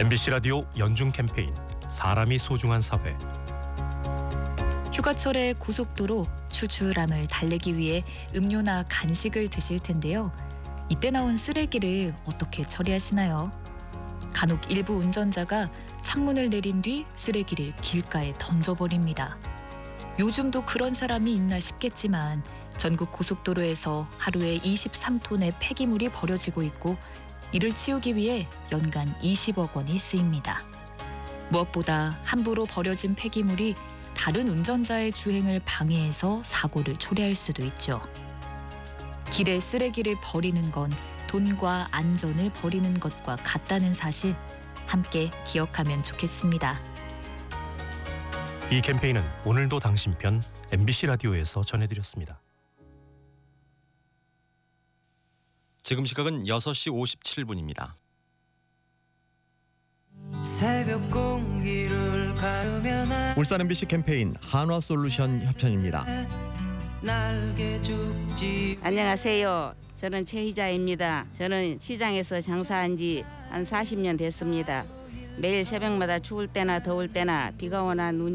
MBC 라디오 연중 캠페인 사람이 소중한 사회. 휴가철에 고속도로 출출함을 달래기 위해 음료나 간식을 드실 텐데요. 이때 나온 쓰레기를 어떻게 처리하시나요? 간혹 일부 운전자가 창문을 내린 뒤 쓰레기를 길가에 던져버립니다. 요즘도 그런 사람이 있나 싶겠지만 전국 고속도로에서 하루에 23톤의 폐기물이 버려지고 있고 이를 치우기 위해 연간 20억 원이 쓰입니다. 무엇보다 함부로 버려진 폐기물이 다른 운전자의 주행을 방해해서 사고를 초래할 수도 있죠. 길에 쓰레기를 버리는 건 돈과 안전을 버리는 것과 같다는 사실 함께 기억하면 좋겠습니다. 이 캠페인은 오늘도 당신 편 MBC 라디오에서 전해드렸습니다. 지금 시각은 6시 57분입니다. 새벽 공기를 가르며 울산 MBC 캠페인 한화솔루션 협찬입니다. 날개 죽지. 안녕하세요. 저는 최희자입니다. 저는 시장에서 장사한 지 한 40년 됐습니다. 매일 새벽마다 추울 때나 더울 때나 비가 오나 눈이